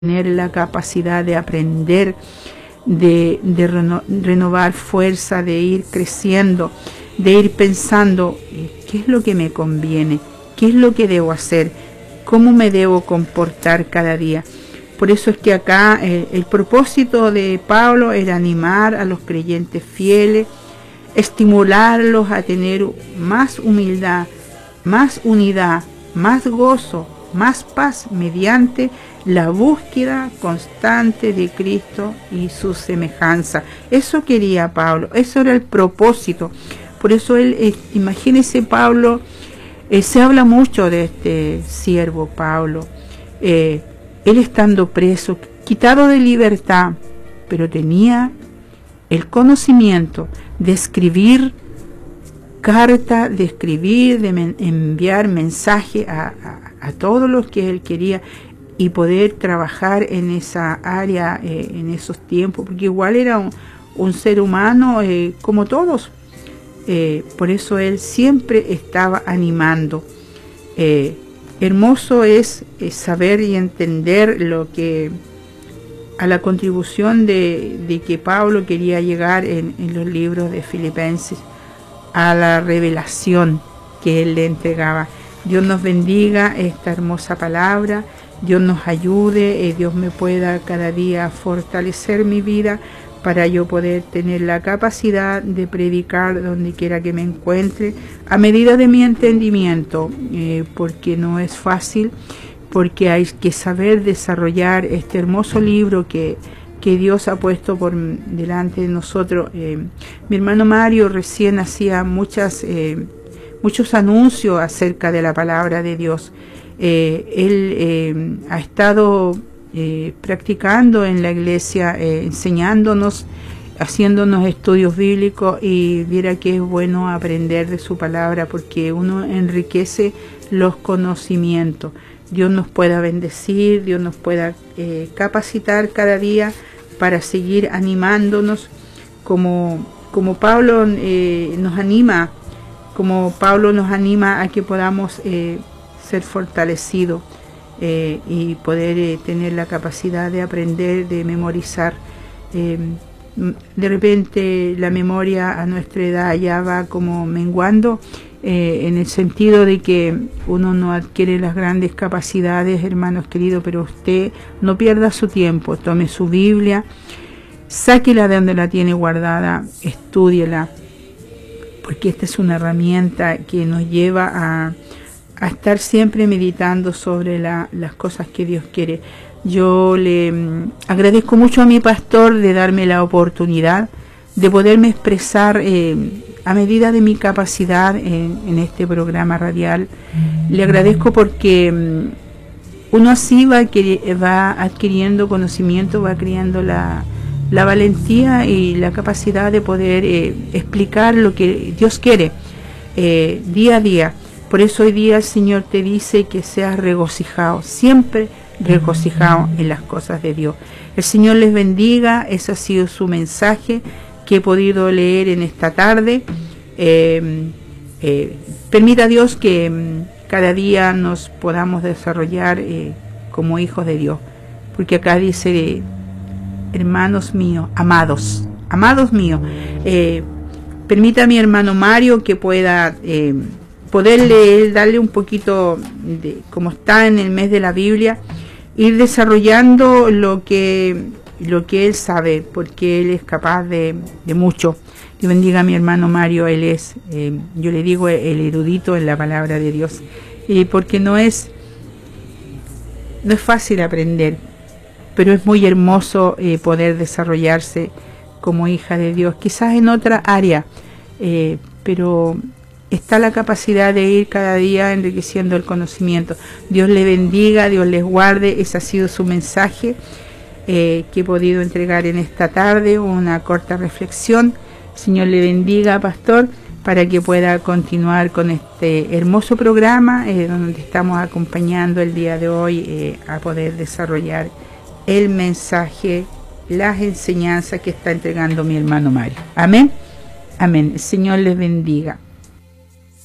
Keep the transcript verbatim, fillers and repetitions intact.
tener la capacidad de aprender, de, de reno, renovar fuerza, de ir creciendo, de ir pensando qué es lo que me conviene, qué es lo que debo hacer, cómo me debo comportar cada día. Por eso es que acá eh, el propósito de Pablo era animar a los creyentes fieles, estimularlos a tener más humildad, más unidad, más gozo, más paz mediante la búsqueda constante de Cristo y su semejanza. Eso quería Pablo, eso era el propósito. Por eso él, eh, imagínese Pablo, eh, se habla mucho de este siervo Pablo, eh, él estando preso, quitado de libertad, pero tenía el conocimiento de escribir carta, de escribir, de men enviar mensaje a, a, a todos los que él quería y poder trabajar en esa área, eh, en esos tiempos, porque igual era un, un ser humano eh, como todos. Eh, por eso él siempre estaba animando. Eh, hermoso es, es saber y entender lo que a la contribución de, de que Pablo quería llegar en, en los libros de Filipenses, a la revelación que él le entregaba. Dios nos bendiga esta hermosa palabra, Dios nos ayude, eh, Dios me pueda cada día fortalecer mi vida para yo poder tener la capacidad de predicar donde quiera que me encuentre, a medida de mi entendimiento, eh, porque no es fácil, porque hay que saber desarrollar este hermoso libro que que Dios ha puesto por delante de nosotros. Eh, mi hermano Mario recién hacía muchas, eh, muchos anuncios acerca de la palabra de Dios. Eh, él eh, ha estado eh, practicando en la iglesia, eh, enseñándonos, haciéndonos estudios bíblicos, y viera que es bueno aprender de su palabra porque uno enriquece los conocimientos. Dios nos pueda bendecir, Dios nos pueda eh, capacitar cada día para seguir animándonos como, como Pablo eh, nos anima, como Pablo nos anima a que podamos eh, ser fortalecidos eh, y poder eh, tener la capacidad de aprender, de memorizar. Eh, de repente la memoria a nuestra edad ya va como menguando, Eh, en el sentido de que uno no adquiere las grandes capacidades, hermanos queridos, pero usted no pierda su tiempo, tome su Biblia, sáquela de donde la tiene guardada, estúdiela, porque esta es una herramienta que nos lleva a, a estar siempre meditando sobre la, las cosas que Dios quiere. Yo le mm, agradezco mucho a mi pastor de darme la oportunidad de poderme expresar eh, a medida de mi capacidad en, en este programa radial. Le agradezco porque um, uno así va, va adquiriendo conocimiento, va adquiriendo la, la valentía y la capacidad de poder eh, explicar lo que Dios quiere eh, día a día. Por eso hoy día el Señor te dice que seas regocijado, siempre regocijado en las cosas de Dios. El Señor les bendiga, ese ha sido su mensaje que he podido leer en esta tarde. Eh, eh, permita Dios que um, cada día nos podamos desarrollar eh, como hijos de Dios, porque acá dice, eh, hermanos míos, amados, amados míos, eh, permita a mi hermano Mario que pueda eh, poderle darle un poquito de, como está en el mes de la Biblia, ir desarrollando lo que lo que él sabe, porque él es capaz de, de mucho. Dios bendiga a mi hermano Mario, él es, eh, yo le digo, el erudito en la palabra de Dios, y porque no es, no es fácil aprender, pero es muy hermoso eh, poder desarrollarse como hija de Dios, quizás en otra área, eh, pero está la capacidad de ir cada día enriqueciendo el conocimiento. Dios le bendiga, Dios les guarde. Ese ha sido su mensaje Eh, que he podido entregar en esta tarde, una corta reflexión. Señor le bendiga, pastor, para que pueda continuar con este hermoso programa eh, donde estamos acompañando el día de hoy eh, a poder desarrollar el mensaje, las enseñanzas que está entregando mi hermano Mario. Amén, amén. El Señor les bendiga.